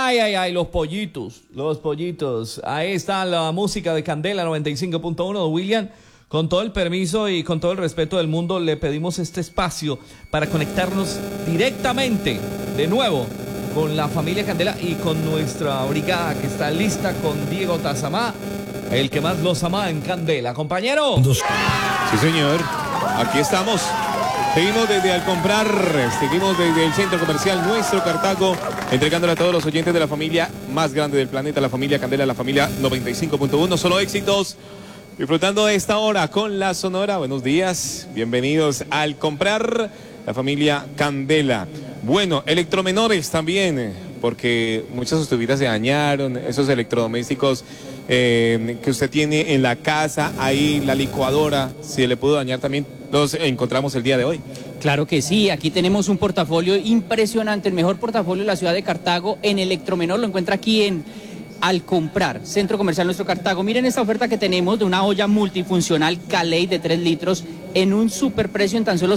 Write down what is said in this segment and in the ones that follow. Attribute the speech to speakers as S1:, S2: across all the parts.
S1: Ay, los pollitos. Ahí está la música de Candela 95.1 de William. Con todo el permiso y con todo el respeto del mundo, le pedimos este espacio para conectarnos directamente, de nuevo, con la familia Candela y con nuestra brigada que está lista con Diego Tazamá, el que más los ama en Candela. Compañero.
S2: Sí, señor. Aquí estamos. Seguimos desde Al Comprar, seguimos desde el Centro Comercial Nuestro Cartago, entregándole a todos los oyentes de la familia más grande del planeta, la familia Candela, la familia 95.1. Solo éxitos. Disfrutando de esta hora con la Sonora. Buenos días, bienvenidos Al Comprar, la familia Candela. Bueno, electromenores también, porque muchas estuvitas se dañaron, esos electrodomésticos que usted tiene en la casa, ahí la licuadora, si le pudo dañar también, los encontramos el día de hoy.
S3: Claro que sí, aquí tenemos un portafolio impresionante, el mejor portafolio de la ciudad de Cartago en electromenor, lo encuentra aquí en Al Comprar, Centro Comercial Nuestro Cartago. Miren esta oferta que tenemos de una olla multifuncional Calei de 3 litros en un superprecio en tan solo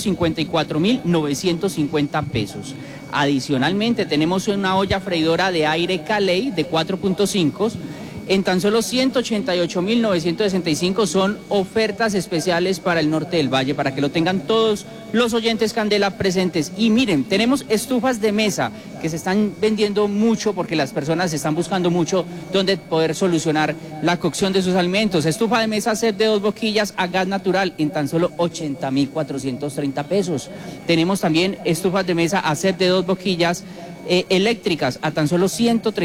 S3: 154.950 pesos. Adicionalmente tenemos una olla freidora de aire Calei de 4.5 en tan solo 188.965. Son ofertas especiales para el norte del valle, para que lo tengan todos los oyentes Candela presentes. Y miren, tenemos estufas de mesa que se están vendiendo mucho porque las personas están buscando mucho donde poder solucionar la cocción de sus alimentos. Estufa de mesa set de 2 boquillas a gas natural en tan solo 80.430 pesos. Tenemos también estufas de mesa a set de 2 boquillas eléctricas a tan solo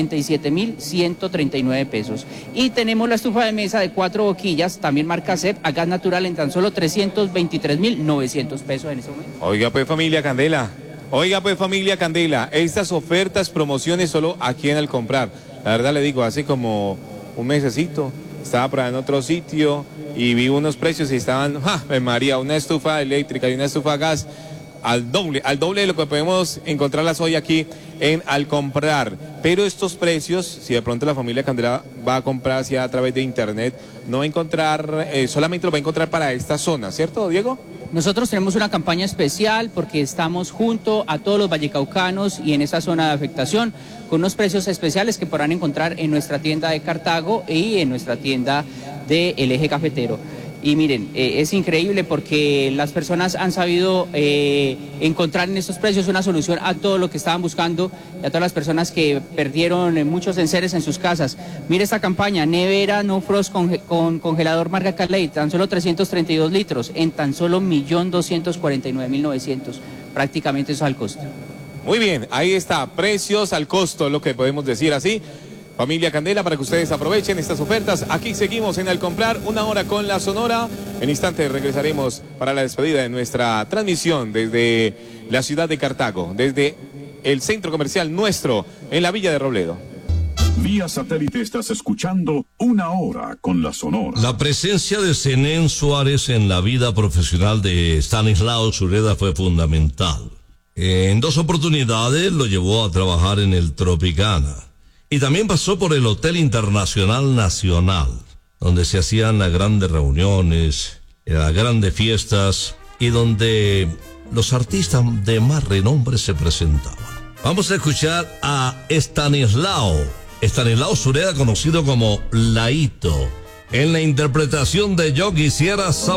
S3: 137.139 pesos. Y tenemos la estufa de mesa de 4 boquillas, también marca CEP, a gas natural en tan solo 323.900 pesos en ese momento.
S2: Oiga pues familia Candela, estas ofertas, promociones solo aquí en Al Comprar. La verdad le digo, hace como un mesecito estaba por ahí en otro sitio y vi unos precios y estaban, María, una estufa eléctrica y una estufa a gas al doble de lo que podemos encontrarlas hoy aquí en Al Comprar. Pero estos precios, si de pronto la familia Candela va a comprar hacia a través de internet, no va a encontrar, solamente lo va a encontrar para esta zona, ¿cierto, Diego?
S3: Nosotros tenemos una campaña especial porque estamos junto a todos los vallecaucanos y en esa zona de afectación con unos precios especiales que podrán encontrar en nuestra tienda de Cartago y en nuestra tienda del Eje Cafetero. Y miren, es increíble porque las personas han sabido encontrar en estos precios una solución a todo lo que estaban buscando y a todas las personas que perdieron muchos enseres en sus casas. Mire esta campaña, nevera No Frost con congelador marca Calei, tan solo 332 litros en tan solo 1.249.900, prácticamente eso al costo.
S2: Muy bien, ahí está, precios al costo, lo que podemos decir así. Familia Candela, para que ustedes aprovechen estas ofertas. Aquí seguimos en Al Comprar, una hora con la Sonora. En instantes regresaremos para la despedida de nuestra transmisión desde la ciudad de Cartago, desde el Centro Comercial Nuestro, en la Villa de Robledo.
S4: Vía satélite estás escuchando Una Hora con la Sonora.
S5: La presencia de Zenén Suárez en la vida profesional de Stanislao Sureda fue fundamental. En 2 oportunidades lo llevó a trabajar en el Tropicana. Y también pasó por el Hotel Internacional Nacional, donde se hacían las grandes reuniones, las grandes fiestas y donde los artistas de más renombre se presentaban. Vamos a escuchar a Stanislao Sureda, conocido como Laito, en la interpretación de Yo Quisiera Saber.